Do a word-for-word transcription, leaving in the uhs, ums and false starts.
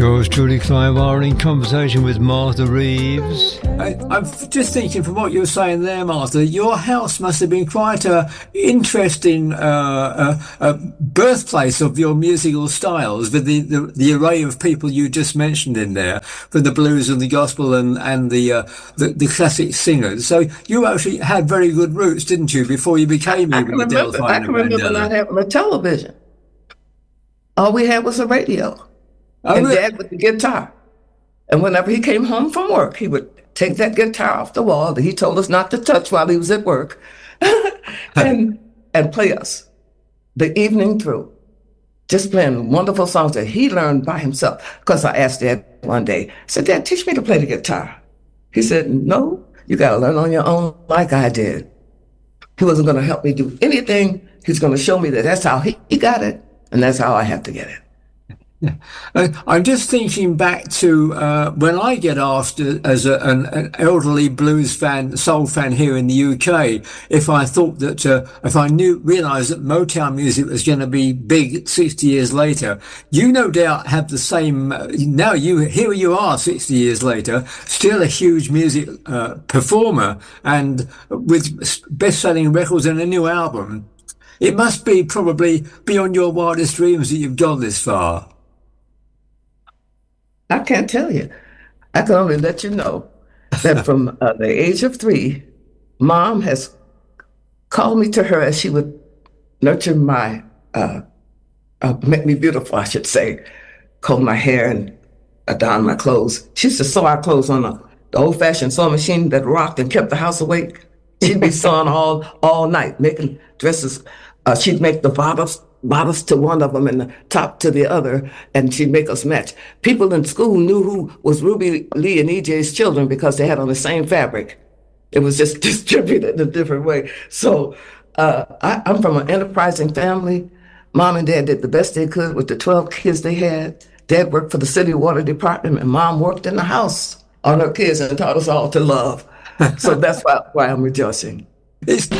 Yours truly, Clive Warren, in conversation with Martha Reeves. I, I'm just thinking from what you were saying there, Martha, your house must have been quite a interesting uh, uh, uh, birthplace of your musical styles, with the, the, the array of people you just mentioned in there, from the blues and the gospel and, and the, uh, the the classic singers. So you actually had very good roots, didn't you, before you became I can even the remember, I can remember not having a television. All we had was a radio. Oh, and really? Dad with the guitar. And whenever he came home from work, he would take that guitar off the wall that he told us not to touch while he was at work and and play us the evening through, just playing wonderful songs that he learned by himself. Because I asked Dad one day, I said, Dad, teach me to play the guitar. He said, no, you got to learn on your own like I did. He wasn't going to help me do anything. He's going to show me that that's how he, he got it, and that's how I have to get it. Yeah. I'm just thinking back to uh, when I get asked uh, as a, an, an elderly blues fan, soul fan here in the U K, if I thought that, uh, if I knew, realised that Motown music was going to be big sixty years later. You no doubt have the same, uh, now you, here you are sixty years later, still a huge music uh, performer and with best-selling records and a new album. It must be probably beyond your wildest dreams that you've gone this far. I can't tell you. I can only let you know that from uh, the age of three, Mom has called me to her as she would nurture my, uh, uh, make me beautiful, I should say, comb my hair and adorn my clothes. She used to sew our clothes on a, the old-fashioned sewing machine that rocked and kept the house awake. She'd be sewing all all night, making dresses. Uh, she'd make the bottoms bodice to one of them and the top to the other, and she'd make us match. People in school knew who was Ruby Lee and E J's children because they had on the same fabric. It was just distributed in a different way. So uh, I, I'm from an enterprising family. Mom and Dad did the best they could with the twelve kids they had. Dad worked for the city water department, and Mom worked in the house on her kids and taught us all to love. So that's why, why I'm rejoicing. It's